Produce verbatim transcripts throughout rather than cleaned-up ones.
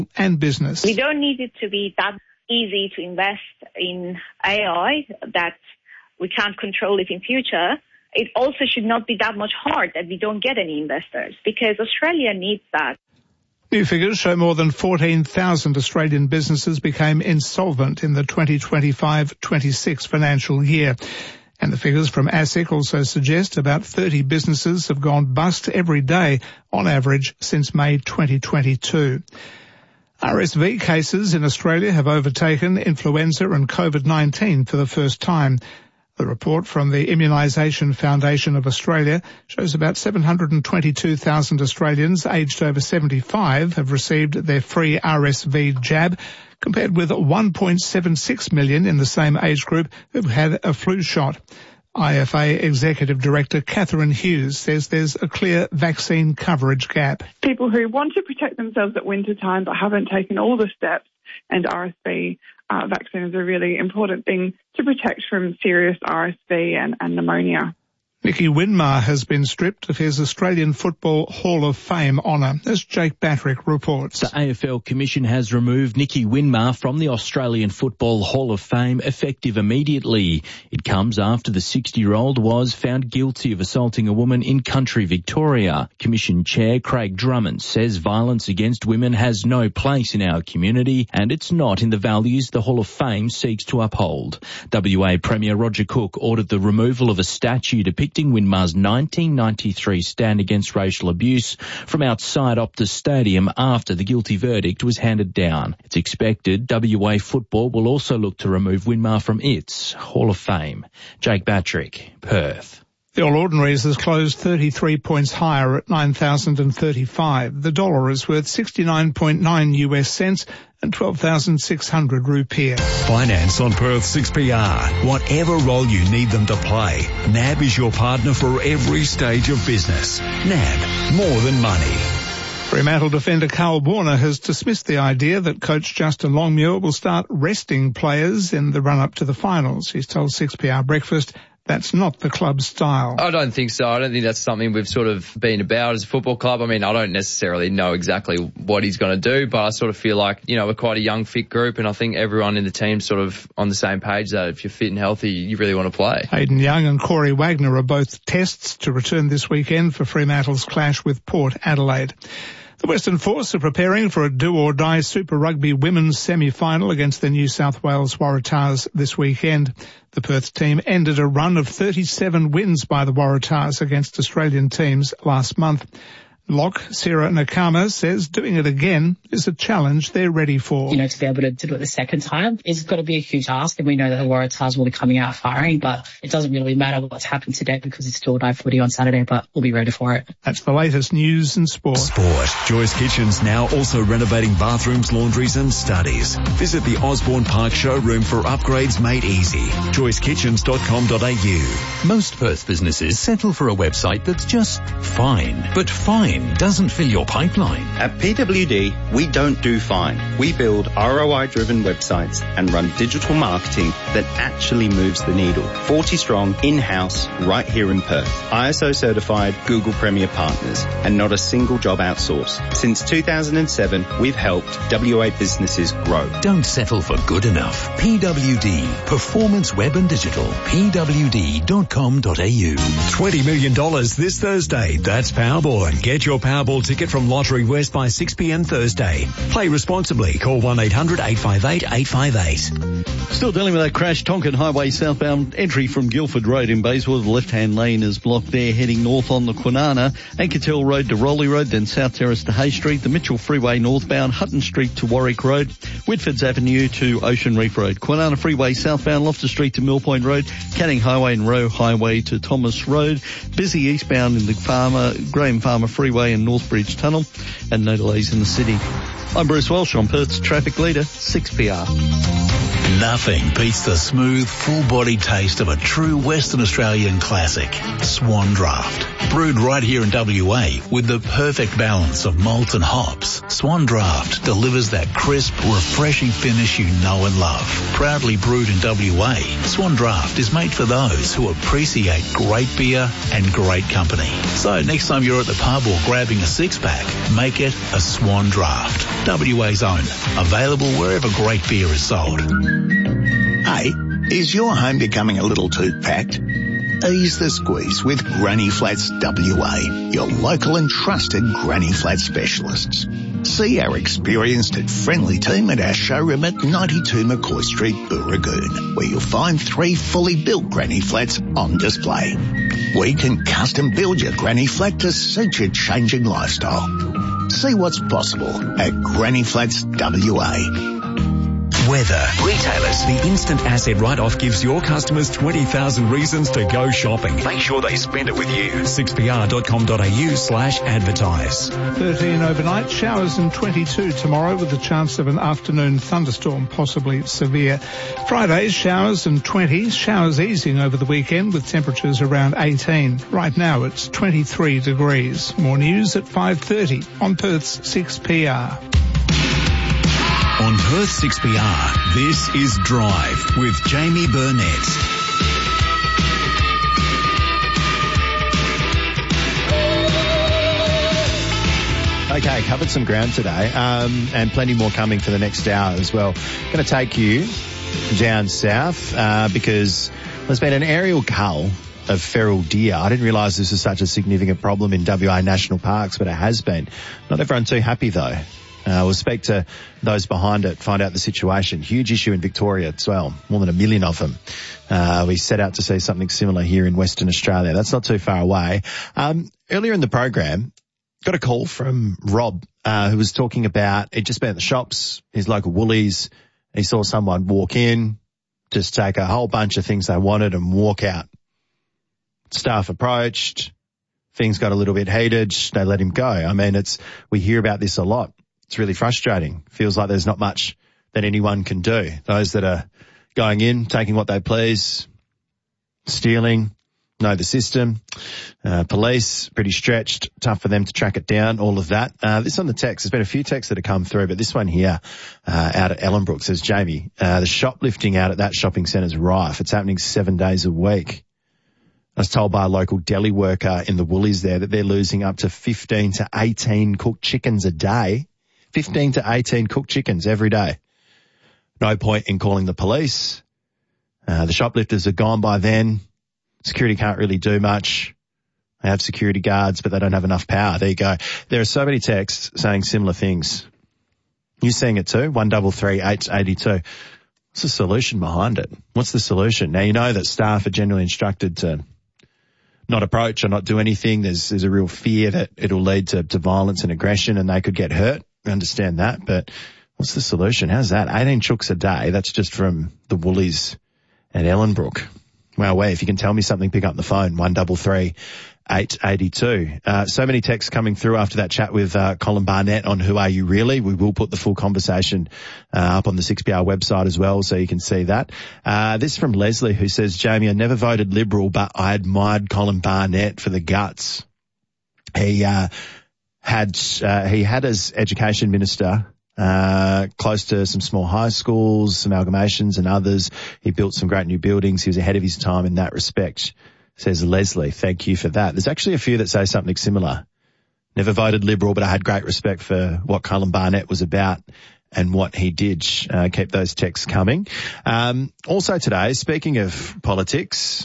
and business. We don't need it to be that easy to invest in A I that we can't control it in future. It also should not be that much hard that we don't get any investors, because Australia needs that. New figures show more than fourteen thousand Australian businesses became insolvent in the twenty twenty-five twenty-six financial year. And the figures from ASIC also suggest about thirty businesses have gone bust every day on average since May twenty twenty-two. R S V cases in Australia have overtaken influenza and COVID nineteen for the first time. The report from the Immunisation Foundation of Australia shows about seven hundred twenty-two thousand Australians aged over seventy-five have received their free R S V jab, compared with one point seven six million in the same age group who've had a flu shot. I F A Executive Director Catherine Hughes says there's a clear vaccine coverage gap. People who want to protect themselves at winter time but haven't taken all the steps, and R S V uh, vaccine is a really important thing to protect from serious R S V and, and pneumonia. Nicky Winmar has been stripped of his Australian Football Hall of Fame honour, as Jake Battrick reports. The A F L Commission has removed Nicky Winmar from the Australian Football Hall of Fame effective immediately. It comes after the sixty-year-old was found guilty of assaulting a woman in country Victoria. Commission Chair Craig Drummond says violence against women has no place in our community, and it's not in the values the Hall of Fame seeks to uphold. W A Premier Roger Cook ordered the removal of a statue depicting Winmar's nineteen ninety-three stand against racial abuse from outside Optus Stadium after the guilty verdict was handed down. It's expected W A Football will also look to remove Winmar from its Hall of Fame. Jake Battrick, Perth. The All Ordinaries has closed thirty-three points higher at nine thousand thirty-five. The dollar is worth sixty-nine point nine U S cents and twelve thousand six hundred rupiah. Finance on Perth six P R. Whatever role you need them to play, N A B is your partner for every stage of business. N A B, more than money. Fremantle defender Carl Warner has dismissed the idea that coach Justin Longmuir will start resting players in the run-up to the finals. He's told six P R Breakfast that's not the club's style. I don't think so. I don't think that's something we've sort of been about as a football club. I mean, I don't necessarily know exactly what he's going to do, but I sort of feel like, you know, we're quite a young, fit group, and I think everyone in the team's sort of on the same page that if you're fit and healthy, you really want to play. Hayden Young and Corey Wagner are both tests to return this weekend for Fremantle's clash with Port Adelaide. The Western Force are preparing for a do-or-die Super Rugby women's semi-final against the New South Wales Waratahs this weekend. The Perth team ended a run of thirty-seven wins by the Waratahs against Australian teams last month. Lock Sarah Nakama says doing it again is a challenge they're ready for. You know, to be able to, to do it the second time is got to be a huge ask, and we know that the Waratahs will be coming out firing, but it doesn't really matter what's happened today because it's still nine footy on Saturday, but we'll be ready for it. That's the latest news and sport. Sport. Joyce Kitchens now also renovating bathrooms, laundries and studies. Visit the Osborne Park showroom for upgrades made easy. joyce kitchens dot com dot a u. Most Perth businesses settle for a website that's just fine, but fine doesn't fill your pipeline. At P W D, we don't do fine. We build R O I-driven websites and run digital marketing that actually moves the needle. forty strong, in-house, right here in Perth. I S O certified Google Premier partners and not a single job outsourced. Since two thousand seven, we've helped W A businesses grow. Don't settle for good enough. P W D, Performance Web and Digital. P W D dot com dot a u. twenty million dollars this Thursday. That's Powerball. Get your Powerball ticket from Lottery West by six p m Thursday. Play responsibly. Call one eight hundred eight five eight eight five eight. Still dealing with that crash. Tonkin Highway southbound entry from Guildford Road in Bayswater. The left-hand lane is blocked there, heading north on the Kwinana. Ankertel Road to Rowley Road, then South Terrace to Hay Street. The Mitchell Freeway northbound, Hutton Street to Warwick Road. Whitfords Avenue to Ocean Reef Road. Kwinana Freeway southbound, Loftus Street to Mill Point Road. Canning Highway and Rowe Highway to Thomas Road. Busy eastbound in the Farmer, Graham Farmer Freeway and Northbridge Tunnel. And no delays in the city. I'm Bruce Welsh on Perth's traffic leader, six P R. Nothing beats the smooth, full-bodied taste of a true Western Australian classic, Swan Draft. Brewed right here in W A with the perfect balance of malt and hops, Swan Draft delivers that crisp, refreshing finish you know and love. Proudly brewed in W A, Swan Draft is made for those who appreciate great beer and great company. So next time you're at the pub or grabbing a six-pack, make it a Swan Draft. W A's own. Available wherever great beer is sold. Hey, is your home becoming a little too packed? Ease the squeeze with Granny Flats W A, your local and trusted Granny Flat specialists. See our experienced and friendly team at our showroom at ninety-two McCoy Street, Booragoon, where you'll find three fully built Granny Flats on display. We can custom build your Granny Flat to suit your changing lifestyle. See what's possible at Granny Flats W A. Weather. Retailers. The instant asset write-off gives your customers twenty thousand reasons to go shopping. Make sure they spend it with you. six p r dot com dot a u slash advertise. thirteen overnight, showers and twenty-two tomorrow with a chance of an afternoon thunderstorm, possibly severe. Friday, showers and twenty, showers easing over the weekend with temperatures around eighteen. Right now it's twenty-three degrees. More news at five thirty on Perth's six P R. On Perth six P R, this is Drive with Jamie Burnett. Okay, covered some ground today, um, and plenty more coming for the next hour as well. Going to take you down south uh, because there's been an aerial cull of feral deer. I didn't realise this was such a significant problem in W A national parks, but it has been. Not everyone too happy though. Uh, we'll speak to those behind it, find out the situation. Huge issue in Victoria as well. More than a million of them. Uh, we set out to see something similar here in Western Australia. That's not too far away. Um, earlier in the program, got a call from Rob, uh, who was talking about, he'd just been at the shops, his local Woolies. He saw someone walk in, just take a whole bunch of things they wanted and walk out. Staff approached. Things got a little bit heated. They let him go. I mean, it's, we hear about this a lot. It's really frustrating. Feels like there's not much that anyone can do. Those that are going in, taking what they please, stealing, know the system, uh, police, pretty stretched, tough for them to track it down, all of that. Uh, this on the text, there's been a few texts that have come through, but this one here, uh, out at Ellenbrook says, Jamie, uh, the shoplifting out at that shopping centre is rife. It's happening seven days a week. I was told by a local deli worker in the Woolies there that they're losing up to fifteen to eighteen cooked chickens a day. fifteen to eighteen cooked chickens every day. No point in calling the police. Uh, the shoplifters are gone by then. Security can't really do much. They have security guards, but they don't have enough power. There you go. There are so many texts saying similar things. You seeing it too? One double three eight eighty two. What's the solution behind it? What's the solution? Now you know that staff are generally instructed to not approach or not do anything. There's there's a real fear that it'll lead to, to violence and aggression and they could get hurt. I understand that, but what's the solution? How's that? eighteen chooks a day. That's just from the Woolies at Ellenbrook. Wow, wait, if you can tell me something, pick up the phone, one double three eight eighty two. Uh, so many texts coming through after that chat with uh, Colin Barnett on Who Are You Really? We will put the full conversation uh, up on the six P R website as well, so you can see that. Uh, this from Leslie, who says, Jamie, I never voted Liberal, but I admired Colin Barnett for the guts. He, uh, had, uh, he had as education minister, uh, close to some small high schools, some amalgamations and others. He built some great new buildings. He was ahead of his time in that respect, says Leslie. Thank you for that. There's actually a few that say something similar. Never voted Liberal, but I had great respect for what Colin Barnett was about and what he did. Uh, keep those texts coming. Um, also today, speaking of politics,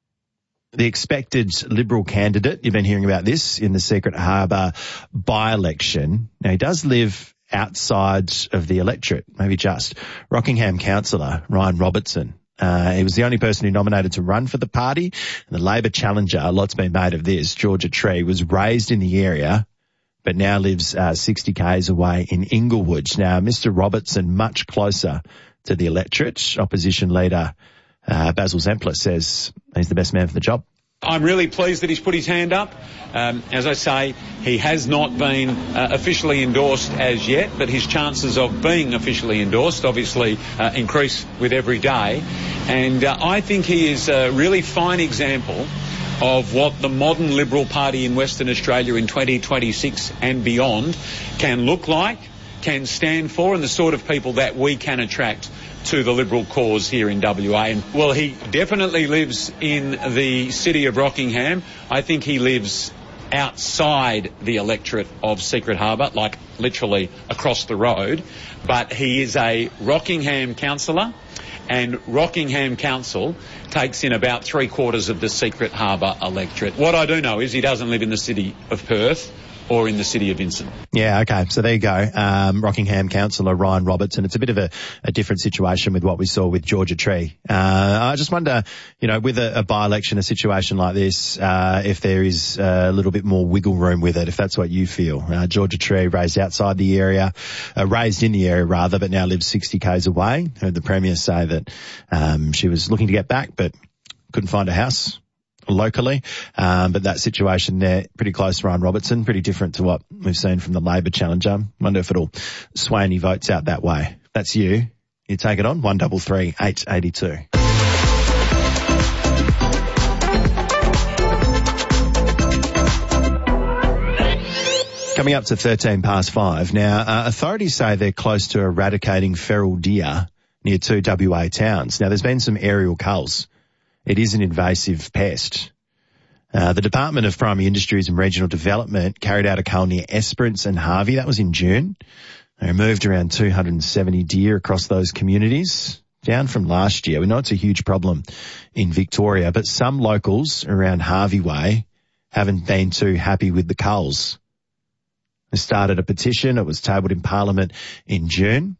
the expected Liberal candidate, you've been hearing about this in the Secret Harbour by-election. Now, he does live outside of the electorate, maybe just. Rockingham councillor Ryan Robertson. Uh, he was the only person who nominated to run for the party. And the Labor challenger, a lot's been made of this, Georgia Tree, was raised in the area, but now lives uh, sixty kays away in Inglewood. Now, Mister Robertson, much closer to the electorate. Opposition leader Uh, Basil Zempler says he's the best man for the job. I'm really pleased that he's put his hand up. Um, as I say, he has not been uh, officially endorsed as yet, but his chances of being officially endorsed obviously uh, increase with every day. And uh, I think he is a really fine example of what the modern Liberal Party in Western Australia in twenty twenty-six and beyond can look like, can stand for, and the sort of people that we can attract to the Liberal cause here in W A. And, well, he definitely lives in the city of Rockingham. I think he lives outside the electorate of Secret Harbour, like literally across the road. But he is a Rockingham councillor, and Rockingham Council takes in about three quarters of the Secret Harbour electorate. What I do know is he doesn't live in the city of Perth or in the city of Vincent. Yeah, okay. So there you go. Um, Rockingham councillor Ryan Robertson. It's a bit of a, a different situation with what we saw with Georgia Tree. Uh, I just wonder, you know, with a, a by-election, a situation like this, uh, if there is a little bit more wiggle room with it, if that's what you feel. Uh, Georgia Tree raised outside the area, uh, raised in the area rather, but now lives sixty kays away. Heard the Premier say that, um, she was looking to get back, but couldn't find a house locally, um, but that situation there, pretty close to Ryan Robertson, pretty different to what we've seen from the Labor challenger. Wonder if it'll sway any votes out that way. That's you. You take it on, one double three eight eighty two. Coming up to thirteen past five. Now, uh, authorities say they're close to eradicating feral deer near two W A towns. Now, there's been some aerial culls. It is an invasive pest. Uh, the Department of Primary Industries and Regional Development carried out a cull near Esperance and Harvey. That was in June. They removed around two hundred seventy deer across those communities, down from last year. We know it's a huge problem in Victoria, but some locals around Harvey Way haven't been too happy with the culls. They started a petition. It was tabled in Parliament in June.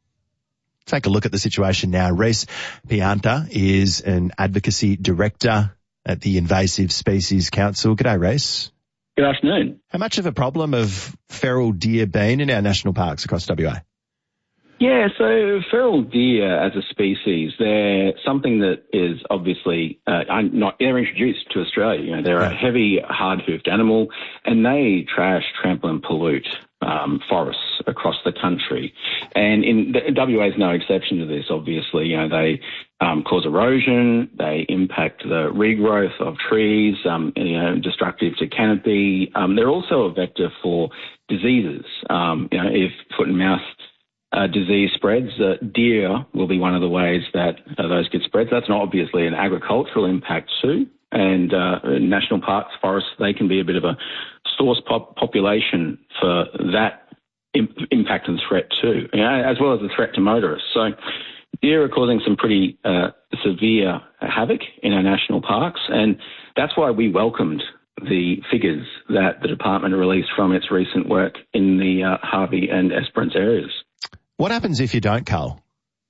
Take a look at the situation now. Reese Pianta is an advocacy director at the Invasive Species Council. G'day, Reese. Good afternoon. How much of a problem have feral deer been in our national parks across W A? Yeah, so feral deer as a species, they're something that is obviously uh, not, they're introduced to Australia. You know, they're a heavy, hard-hoofed animal, and they trash, trample and pollute um, forests across the country. And in the, W A is no exception to this, obviously. You know, they um, cause erosion, they impact the regrowth of trees, um, you know, destructive to canopy. Um, they're also a vector for diseases. Um, you know, if foot and mouth Uh, disease spreads, uh, deer will be one of the ways that uh, those get spread. That's not obviously an agricultural impact too. And uh, national parks, forests, they can be a bit of a source pop- population for that imp- impact and threat too, you know, as well as the threat to motorists. So deer are causing some pretty uh, severe havoc in our national parks, and that's why we welcomed the figures that the department released from its recent work in the uh, Harvey and Esperance areas. What happens if you don't cull?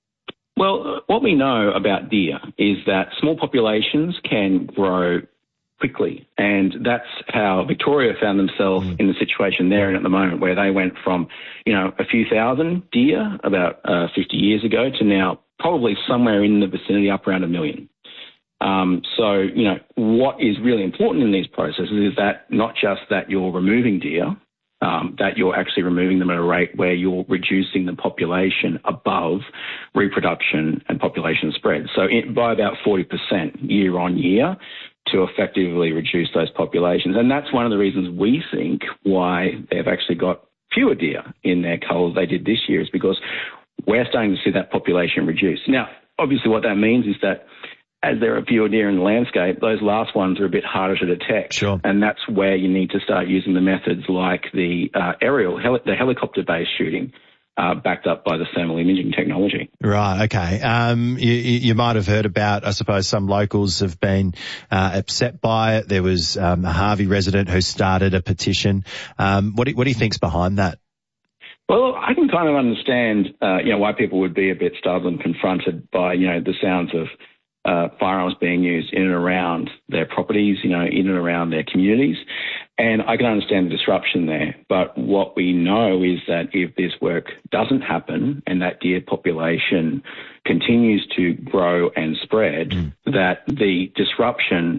Well, what we know about deer is that small populations can grow quickly, and that's how Victoria found themselves mm. in the situation they're in at the moment, where they went from, you know, a few thousand deer about uh, fifty years ago to now probably somewhere in the vicinity up around a million. Um, so, you know, what is really important in these processes is that not just that you're removing deer, Um, that you're actually removing them at a rate where you're reducing the population above reproduction and population spread. So in, by about forty percent year on year to effectively reduce those populations. And that's one of the reasons we think why they've actually got fewer deer in their culls they did this year, is because we're starting to see that population reduce. Now, obviously what that means is that as there are fewer deer in the landscape, those last ones are a bit harder to detect. Sure. And that's where you need to start using the methods like the uh, aerial, heli- the helicopter-based shooting, uh, backed up by the thermal imaging technology. Right, okay. Um, you, you might have heard about, I suppose, some locals have been uh, upset by it. There was um, a Harvey resident who started a petition. Um, what do, what do you think's behind that? Well, I can kind of understand, uh, you know, why people would be a bit startled and confronted by, you know, the sounds of Uh, firearms being used in and around their properties, you know, in and around their communities. And I can understand the disruption there. But what we know is that if this work doesn't happen and that deer population continues to grow and spread, mm. that the disruption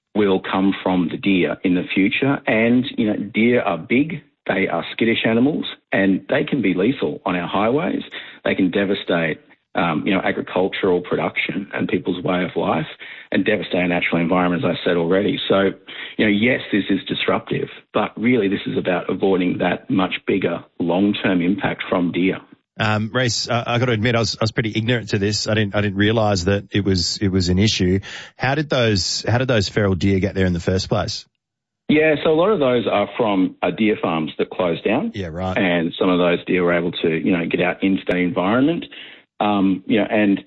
will come from the deer in the future. And, you know, deer are big, they are skittish animals, and they can be lethal on our highways. They can devastate, um, you know, agricultural production and people's way of life and devastate our natural environment, as I said already. So, you know, yes, this is disruptive, but really this is about avoiding that much bigger long-term impact from deer. Um, Reece, uh, I got to admit, I was, I was pretty ignorant to this. I didn't, I didn't realise that it was, it was an issue. How did those, how did those feral deer get there in the first place? Yeah, so a lot of those are from uh, deer farms that closed down. Yeah, right. And some of those deer were able to, you know, get out into that environment. Um, you know, and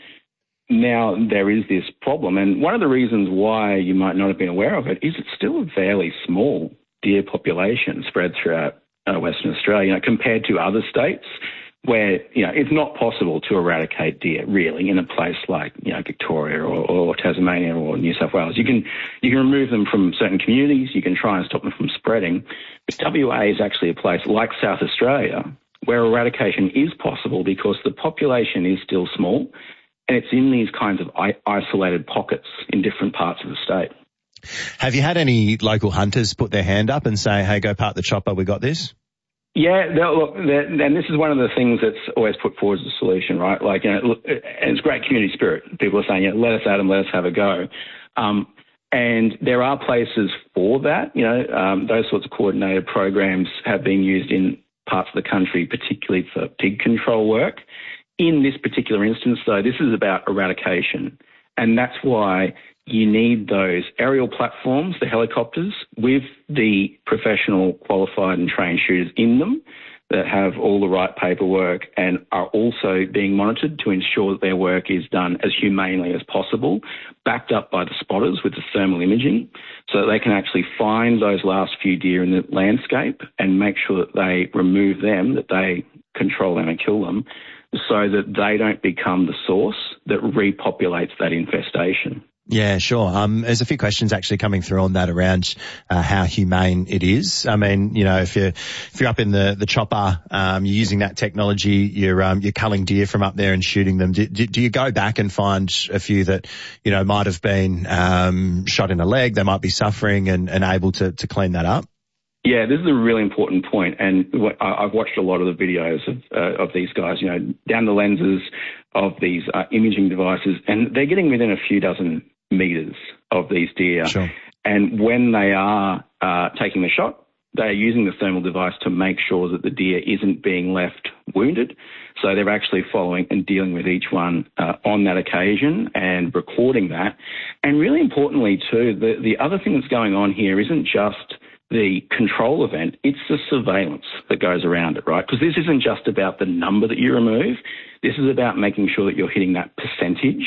now there is this problem. And one of the reasons why you might not have been aware of it is it's still a fairly small deer population spread throughout uh, Western Australia, you know, compared to other states where, you know, it's not possible to eradicate deer really in a place like, you know, Victoria or, or Tasmania or New South Wales. You can, you can remove them from certain communities. You can try and stop them from spreading. But W A is actually a place like South Australia where eradication is possible because the population is still small and it's in these kinds of I- isolated pockets in different parts of the state. Have you had any local hunters put their hand up and say, hey, go park the chopper, we got this? Yeah, look, and this is one of the things that's always put forward as a solution, right? Like, you know, look, and it's great community spirit. People are saying, yeah, let us at them, let us have a go. Um, and there are places for that. You know, um, those sorts of coordinated programs have been used in parts of the country, particularly for pig control work. In this particular instance, though, this is about eradication. And that's why you need those aerial platforms, the helicopters, with the professional, qualified and trained shooters in them that have all the right paperwork and are also being monitored to ensure that their work is done as humanely as possible, backed up by the spotters with the thermal imaging so that they can actually find those last few deer in the landscape and make sure that they remove them, that they control them and kill them so that they don't become the source that repopulates that infestation. Yeah, sure. Um, there's a few questions actually coming through on that around uh, how humane it is. I mean, you know, if you're if you're up in the the chopper, um, you're using that technology, you're um, you're culling deer from up there and shooting them. Do, do, do you go back and find a few that you know might have been um, shot in the leg, they might be suffering, and, and able to to clean that up? Yeah, this is a really important point, and I've watched a lot of the videos of uh, of these guys, you know, down the lenses of these uh, imaging devices, and they're getting within a few dozen metres of these deer. Sure. And when they are uh, taking the shot, they are using the thermal device to make sure that the deer isn't being left wounded. So they're actually following and dealing with each one uh, on that occasion and recording that. And really importantly too, the, the other thing that's going on here isn't just the control event, it's the surveillance that goes around it, right? Because this isn't just about the number that you remove. This is about making sure that you're hitting that percentage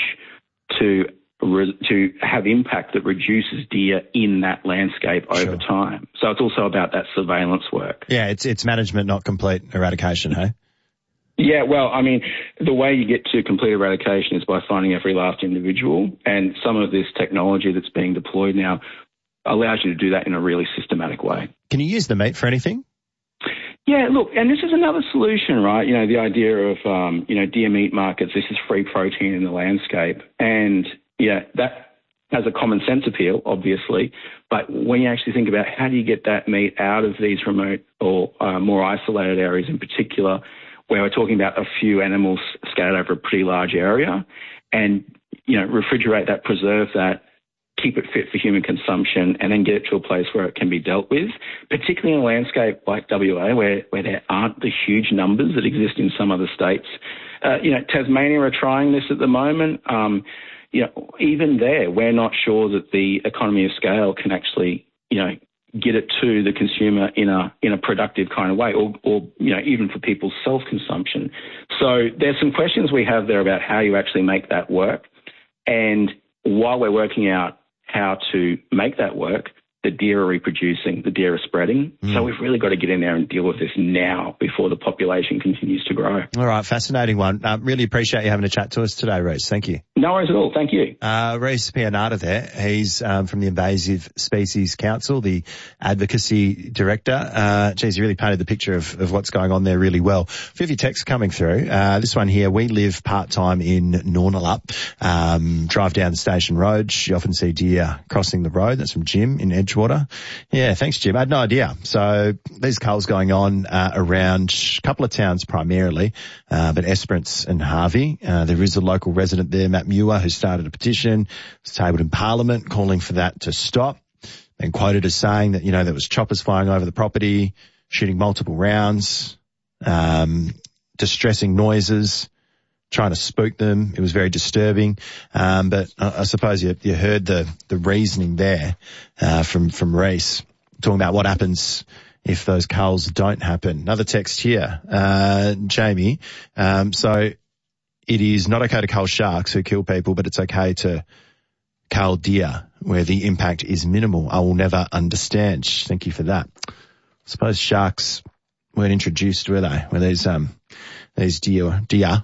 to to have impact that reduces deer in that landscape over Sure. time. So it's also about that surveillance work. Yeah, it's it's management, not complete eradication, hey? Yeah, well, I mean, the way you get to complete eradication is by finding every last individual, and some of this technology that's being deployed now allows you to do that in a really systematic way. Can you use the meat for anything? Yeah, look, and this is another solution, right? You know, the idea of, um, you know, deer meat markets, this is free protein in the landscape, and yeah, that has a common sense appeal, obviously, but when you actually think about how do you get that meat out of these remote or uh, more isolated areas in particular, where we're talking about a few animals scattered over a pretty large area, and, you know, refrigerate that, preserve that, keep it fit for human consumption, and then get it to a place where it can be dealt with, particularly in a landscape like W A where, where there aren't the huge numbers that exist in some other states. Uh, you know, Tasmania are trying this at the moment. Um, you know, even there, we're not sure that the economy of scale can actually, you know, get it to the consumer in a in a productive kind of way, or, or you know, even for people's self-consumption. So there's some questions we have there about how you actually make that work. And while we're working out how to make that work, the deer are reproducing, the deer are spreading. Mm. So we've really got to get in there and deal with this now before the population continues to grow. All right, fascinating one. Uh, really appreciate you having a chat to us today, Reece. Thank you. No worries at all. Thank you. Uh, Reece Pianata there. He's um, from the Invasive Species Council, the advocacy director. Uh, geez, he really painted the picture of, of what's going on there really well. A few of your texts coming through. Uh, this one here, we live part-time in Nornalup. Um, drive down the station road. You often see deer crossing the road. That's from Jim in Edgewater. Yeah, thanks, Jim. I had no idea. So these culls going on uh, around a couple of towns primarily, uh, but Esperance and Harvey. Uh, there is a local resident there, Matt Muir, who started a petition. It's tabled in Parliament calling for that to stop. Been quoted as saying that, you know, there was choppers flying over the property, shooting multiple rounds, um, distressing noises, trying to spook them. It was very disturbing. Um, but I, I suppose you, you heard the, the reasoning there, uh, from, from Reece, talking about what happens if those culls don't happen. Another text here, uh, Jamie. Um, so it is not okay to cull sharks who kill people, but it's okay to cull deer where the impact is minimal. I will never understand. Thank you for that. I suppose sharks weren't introduced, were they? Were these, um, these deer, deer,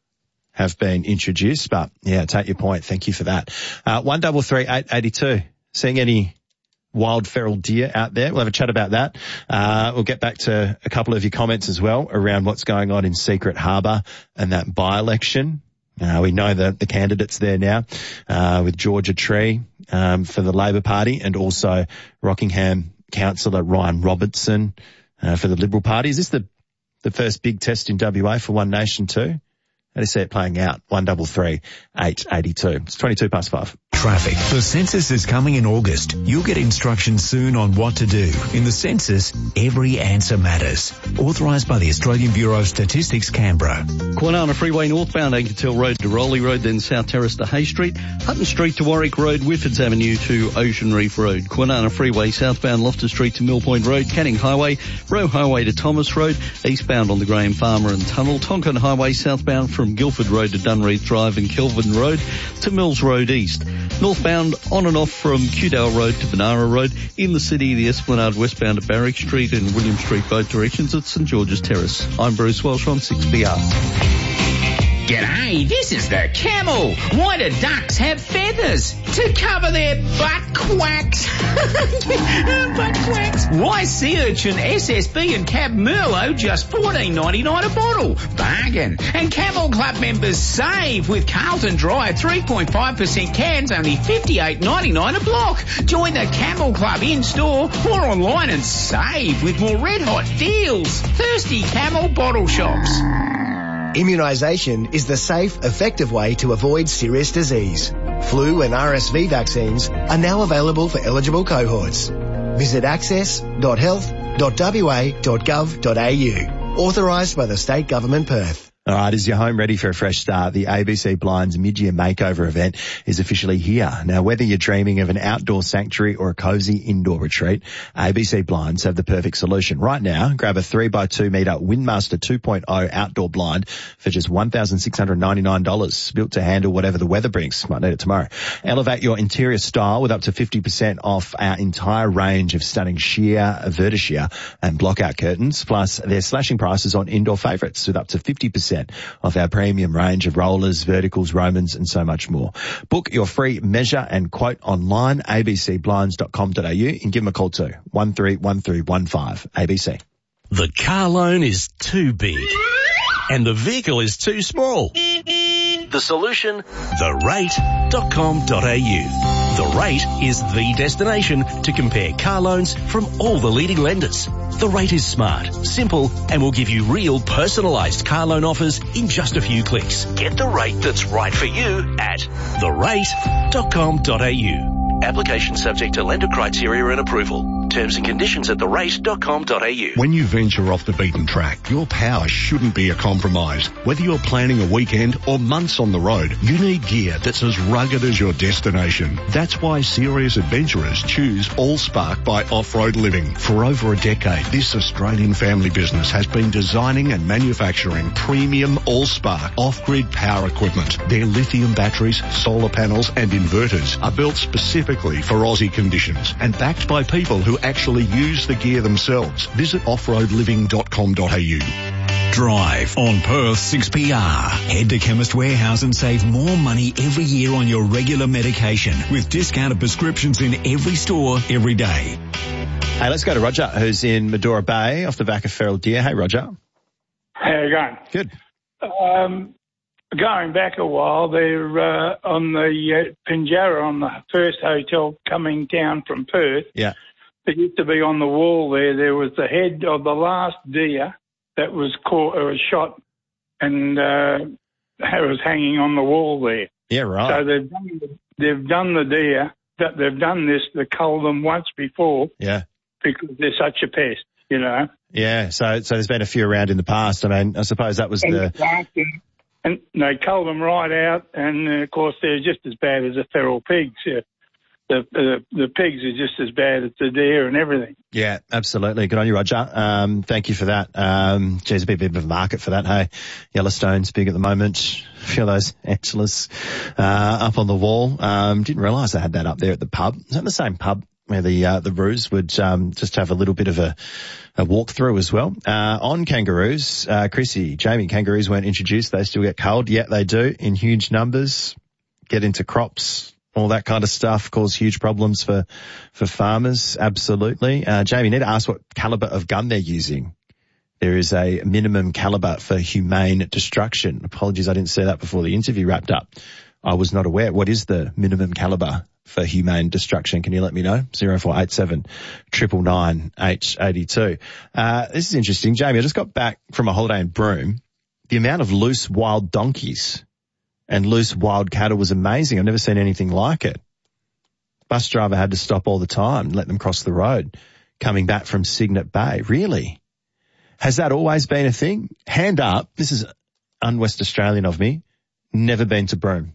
have been introduced, but yeah, take your point. Thank you for that. Uh, one double three eight eighty two. Seeing any wild feral deer out there? We'll have a chat about that. Uh, we'll get back to a couple of your comments as well around what's going on in Secret Harbour and that by-election. Uh, we know the, the candidates there now, uh, with Georgia Tree, um, for the Labor Party, and also Rockingham councillor Ryan Robertson, uh, for the Liberal Party. Is this the, the first big test in W A for One Nation too? How do you see it playing out? One double three eight eighty two. It's twenty-two past five. Traffic. The census is coming in August. You'll get instructions soon on what to do. In the census, every answer matters. Authorised by the Australian Bureau of Statistics, Canberra. Kwinana Freeway northbound, Anketel Road to Rowley Road, then South Terrace to Hay Street. Hutton Street to Warwick Road, Whitfords Avenue to Ocean Reef Road. Kwinana Freeway southbound, Loftus Street to Mill Point Road. Canning Highway, Roe Highway to Thomas Road. Eastbound on the Graham Farmer and Tunnel. Tonkin Highway southbound from Guildford Road to Dunreath Drive and Kelvin Road to Mills Road East. Northbound on and off from Cudale Road to Benara Road. In the city, the Esplanade westbound to Barrack Street and William Street both directions at St George's Terrace. I'm Bruce Welsh on six B R. G'day, this is the Camel. Why do ducks have feathers? To cover their butt quacks. Butt quacks. Why sea urchin, S S B and Cab Merlot just fourteen ninety-nine a bottle? Bargain. And Camel Club members save with Carlton Dry three point five percent cans, only fifty-eight ninety-nine a block. Join the Camel Club in-store or online and save with more red-hot deals. Thirsty Camel bottle shops. Immunisation is the safe, effective way to avoid serious disease. Flu and R S V vaccines are now available for eligible cohorts. Visit access dot health dot w a dot gov dot a u. Authorised by the State Government Perth. All right, is your home ready for a fresh start? The A B C Blinds mid-year makeover event is officially here. Now, whether you're dreaming of an outdoor sanctuary or a cosy indoor retreat, A B C Blinds have the perfect solution. Right now, grab a three by two metre Windmaster two point oh outdoor blind for just one thousand six hundred ninety-nine dollars, built to handle whatever the weather brings. Might need it tomorrow. Elevate your interior style with up to fifty percent off our entire range of stunning sheer, vertisheer and blockout curtains. Plus, they're slashing prices on indoor favourites with up to fifty percent of our premium range of rollers, verticals, Romans and so much more. Book your free measure and quote online, a b c blinds dot com dot a u, and give them a call too, one three one three one five, A B C. The car loan is too big and the vehicle is too small. The solution? the rate dot com dot a u. The Rate is the destination to compare car loans from all the leading lenders. The Rate is smart, simple, and will give you real personalised car loan offers in just a few clicks. Get the rate that's right for you at the rate dot com dot a u. Application subject to lender criteria and approval. terms and conditions at the rate dot com dot a u. When you venture off the beaten track, your power shouldn't be a compromise. Whether you're planning a weekend or months on the road, you need gear that's as rugged as your destination. That's why serious adventurers choose Allspark by Off-Road Living. For over a decade, this Australian family business has been designing and manufacturing premium Allspark off-grid power equipment. Their lithium batteries, solar panels and inverters are built specifically for Aussie conditions and backed by people who actually use the gear themselves. Visit off road living dot com dot a u. Drive on Perth six P R. Head to Chemist Warehouse and save more money every year on your regular medication with discounted prescriptions in every store every day. Hey, let's go to Roger, who's in Medora Bay off the back of feral deer. Hey, Roger. How you going? Good. Um, going back a while, they're uh, on the uh, Pinjarra, on the first hotel coming down from Perth. Yeah. There used to be on the wall there, there was the head of the last deer that was caught or was shot, and uh, it was hanging on the wall there. Yeah, right. So they've done, they've done the deer, that they've done this, they culled them once before. Yeah. Because they're such a pest, you know. Yeah, so so there's been a few around in the past. I mean, I suppose that was and the... And they culled them right out, and uh, of course they're just as bad as the feral pigs. Yeah. The, the the pigs are just as bad as the deer and everything. Yeah, absolutely. Good on you, Roger. Um, thank you for that. Um, geez, a bit, bit of a market for that. Hey, Yellowstone's big at the moment. A few of those Angeles uh, up on the wall. Um, didn't realise they had that up there at the pub. Is that the same pub where the uh, the roos would um, just have a little bit of a, a walk through as well? Uh, on kangaroos, uh, Chrissy, Jamie, kangaroos weren't introduced. They still get culled. Yeah, they do in huge numbers. Get into crops. All that kind of stuff cause huge problems for, for farmers. Absolutely. Uh, Jamie, you need to ask what caliber of gun they're using. There is a minimum caliber for humane destruction. Apologies, I didn't say that before the interview wrapped up. I was not aware. What is the minimum caliber for humane destruction? Can you let me know? zero four eight seven, nine nine nine, eight eight two. Uh, this is interesting. Jamie, I just got back from a holiday in Broome. The amount of loose wild donkeys and loose wild cattle was amazing. I've never seen anything like it. Bus driver had to stop all the time and let them cross the road coming back from Cygnet Bay. Really? Has that always been a thing? Hand up. This is un-West Australian of me. Never been to Broome.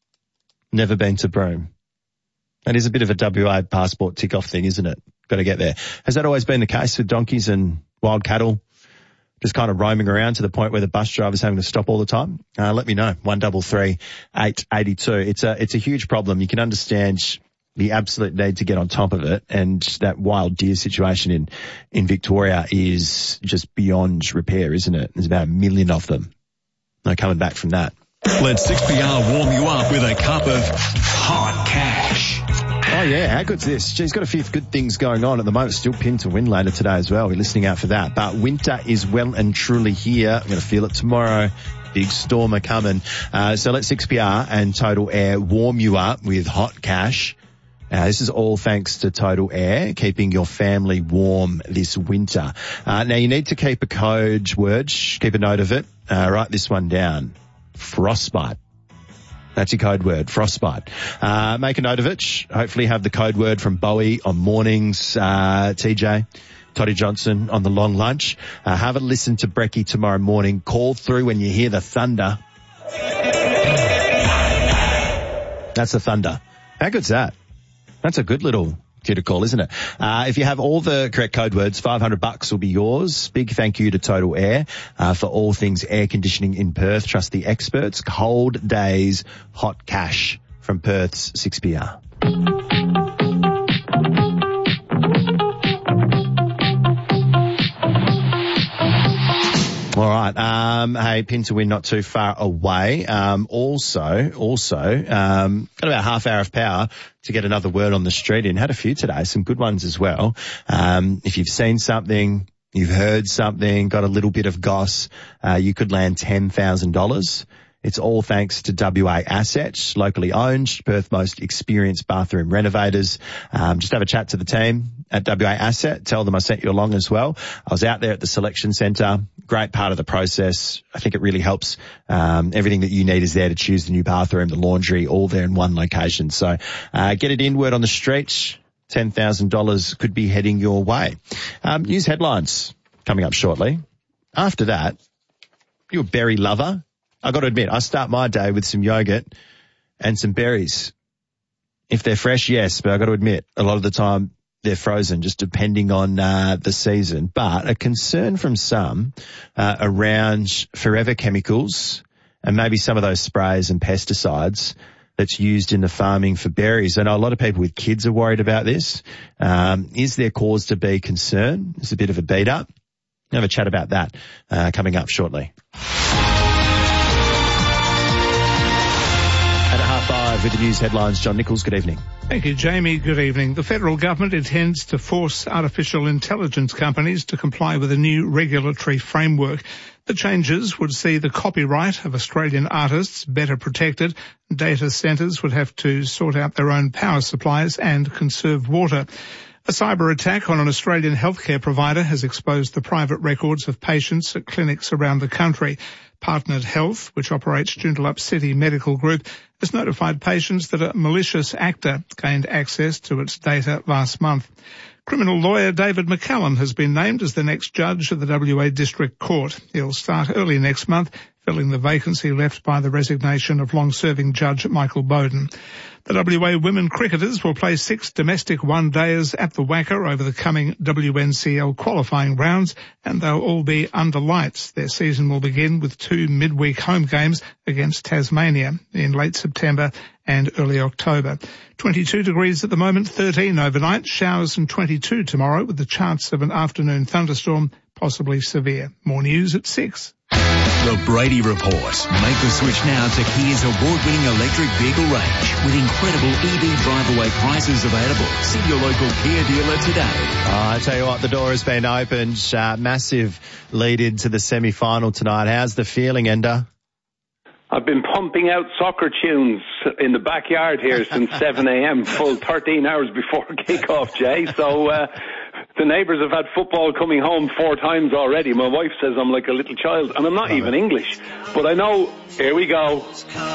Never been to Broome. That is a bit of a W A passport tick-off thing, isn't it? Got to get there. Has that always been the case with donkeys and wild cattle? Just kind of roaming around to the point where the bus driver's having to stop all the time? Uh, let me know. one three three, eight eight two. It's a, it's a huge problem. You can understand the absolute need to get on top of it. And that wild deer situation in, in Victoria is just beyond repair, isn't it? There's about a million of them. No coming back from that. Let six P R warm you up with a cup of hot cash. Oh, yeah. How good's this? Geez, got a few good things going on at the moment. Still pinned to win later today as well. We're listening out for that. But winter is well and truly here. I'm going to feel it tomorrow. Big storm are coming. Uh, so let six P R and Total Air warm you up with hot cash. Uh, this is all thanks to Total Air, keeping your family warm this winter. Uh, now, you need to keep a code word. Keep a note of it. Uh, write this one down. Frostbite. That's your code word, frostbite. Uh, make a note of it. Hopefully have the code word from Bowie on mornings, uh, T J, Toddy Johnson on the long lunch. Uh, have a listen to Brecky tomorrow morning. Call through when you hear the thunder. That's the thunder. How good's that? That's a good little cue to call, isn't it? Uh, if you have all the correct code words, five hundred bucks will be yours. Big thank you to Total Air, uh, for all things air conditioning in Perth. Trust the experts. Cold days, hot cash from Perth's six P R. All right. Um, hey, pin to win not too far away. Um, also, also, um, got about half hour of power to get another word on the street in. Had a few today, some good ones as well. Um, if you've seen something, you've heard something, got a little bit of goss, uh, you could land ten thousand dollars. It's all thanks to W A Assets, locally owned, Perth's most experienced bathroom renovators. Um, just have a chat to the team at W A Asset. Tell them I sent you along as well. I was out there at the selection centre. Great part of the process. I think it really helps. Um, everything that you need is there to choose the new bathroom, the laundry, all there in one location. So uh, get it in, word on the street. ten thousand dollars could be heading your way. Um, news headlines coming up shortly. After that, you're a berry lover. I got to admit, I start my day with some yogurt and some berries. If they're fresh, yes, but I got to admit, a lot of the time they're frozen, just depending on uh, the season. But a concern from some uh, around forever chemicals and maybe some of those sprays and pesticides that's used in the farming for berries. I know a lot of people with kids are worried about this. Um, is there cause to be concerned? It's a bit of a beat up. We'll have a chat about that uh, coming up shortly. At half five with the news headlines, John Nichols, good evening. Thank you, Jamie. Good evening. The federal government intends to force artificial intelligence companies to comply with a new regulatory framework. The changes would see the copyright of Australian artists better protected. Data centres would have to sort out their own power supplies and conserve water. A cyber attack on an Australian healthcare provider has exposed the private records of patients at clinics around the country. Partnered Health, which operates Joondalup City Medical Group, has notified patients that a malicious actor gained access to its data last month. Criminal lawyer David McCallum has been named as the next judge of the W A District Court. He'll start early next month, filling the vacancy left by the resignation of long-serving Judge Michael Bowden. The W A women cricketers will play six domestic one-dayers at the Wacker over the coming W N C L qualifying rounds, and they'll all be under lights. Their season will begin with two midweek home games against Tasmania in late September and early October. twenty-two degrees at the moment, thirteen overnight, showers and twenty-two tomorrow with the chance of an afternoon thunderstorm, possibly severe. More news at six. The Brady Report. Make the switch now to Kia's award-winning electric vehicle range with incredible E V drive-away prices available. See your local Kia dealer today. Oh, I tell you what, the door has been opened. Uh, massive lead into the semi-final tonight. How's the feeling, Ender? I've been pumping out soccer tunes in the backyard here since seven a.m., full thirteen hours before kick-off, Jay. So uh, the neighbours have had football coming home four times already. My wife says I'm like a little child, and I'm not even English. But I know, here we go.